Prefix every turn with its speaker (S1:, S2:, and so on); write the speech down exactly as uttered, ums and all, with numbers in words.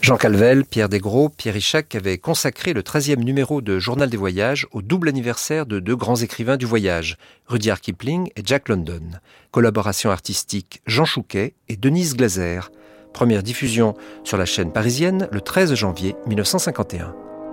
S1: Jean Calvel, Pierre Desgros, Pierre Ichac avaient consacré le treizième numéro de Journal des Voyages au double anniversaire de deux grands écrivains du voyage, Rudyard Kipling et Jack London. Collaboration artistique Jean Chouquet et Denise Glaser. Première diffusion sur la chaîne parisienne le treize janvier mille neuf cent cinquante et un.